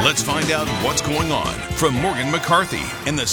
Let's find out what's going on from Morgan McCarthy in the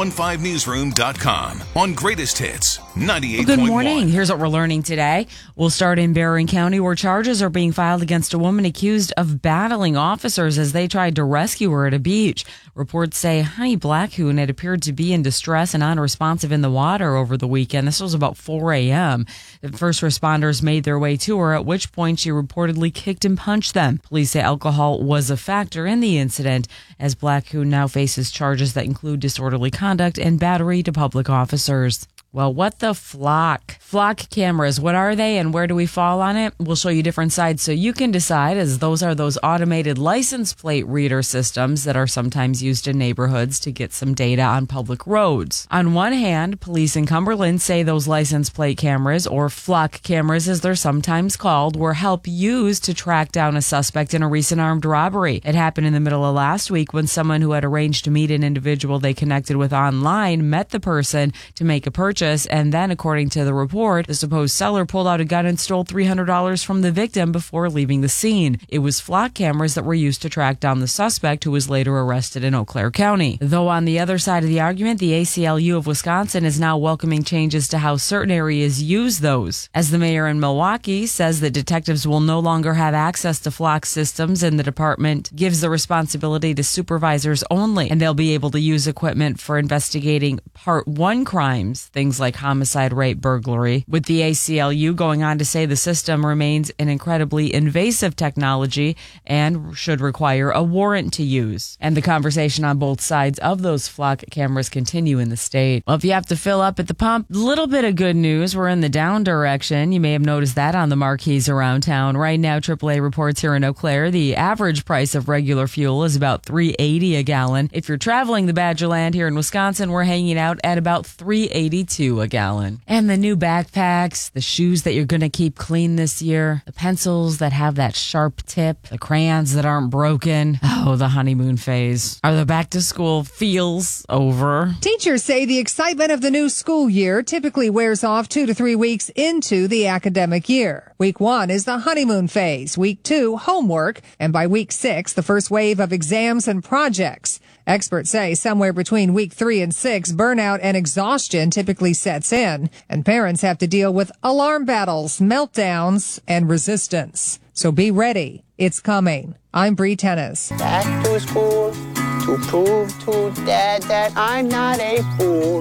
715newsroom.com on Greatest Hits 98.1. Good morning. Here's what we're learning today. We'll start in Barron County, where charges are being filed against a woman accused of battling officers as they tried to rescue her at a beach. Reports say Honey Blackhoon had appeared to be in distress and unresponsive in the water over the weekend. This was about 4 a.m. The first responders made their way to her, at which point she reportedly kicked and punched them. Police say alcohol was a factor in the incident, as Blackhoon now faces charges that include disorderly conduct and battery to public officers. Well, what the flock? Flock cameras, what are they and where do we fall on it? We'll show you different sides so you can decide, as those are those automated license plate reader systems that are sometimes used in neighborhoods to get some data on public roads. On one hand, police in Cumberland say those license plate cameras, or flock cameras as they're sometimes called, were help used to track down a suspect in a recent armed robbery. It happened in the middle of last week when someone who had arranged to meet an individual they connected with online met the person to make a purchase. And then, according to the report, the supposed seller pulled out a gun and stole $300 from the victim before leaving the scene. It was flock cameras that were used to track down the suspect, who was later arrested in Eau Claire County. Though on the other side of the argument, the ACLU of Wisconsin is now welcoming changes to how certain areas use those, as the mayor in Milwaukee says that detectives will no longer have access to flock systems, and the department gives the responsibility to supervisors only, and they'll be able to use equipment for investigating Part 1 crimes, things like homicide, rape, burglary, with the ACLU going on to say the system remains an incredibly invasive technology and should require a warrant to use. And the conversation on both sides of those flock cameras continue in the state. Well, if you have to fill up at the pump, a little bit of good news. We're in the down direction. You may have noticed that on the marquees around town. Right now, AAA reports here in Eau Claire, the average price of regular fuel is about $3.80 a gallon. If you're traveling the Badgerland here in Wisconsin, we're hanging out at about $3.82 a gallon. And the new backpacks, the shoes that you're going to keep clean this year, the pencils that have that sharp tip, the crayons that aren't broken. Oh, the honeymoon phase. Are the back to school feels over? Teachers say the excitement of the new school year typically wears off 2 to 3 weeks into the academic year. Week 1 is the honeymoon phase. Week 2, homework. And by week 6, the first wave of exams and projects. Experts say somewhere between week 3 and 6, burnout and exhaustion typically sets in, and parents have to deal with alarm battles, meltdowns, and resistance. So be ready. It's coming. I'm Bree Tennis. Back to school to prove to Dad that I'm not a fool.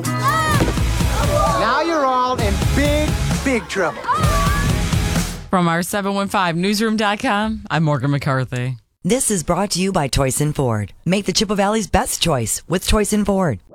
Now you're all in big trouble. From our 715newsroom.com, I'm Morgan McCarthy. This is brought to you by Toyson Ford. Make the Chippewa Valley's best choice with Toyson Ford.